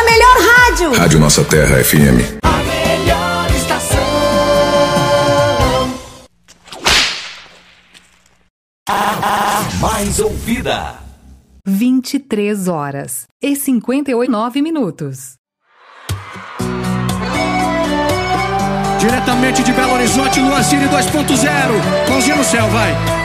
a melhor rádio. Rádio Nossa Terra FM. A melhor estação. A mais ouvida. 23h59. Diretamente de Belo Horizonte, Luazine 2.0. Mãozinha no céu, vai.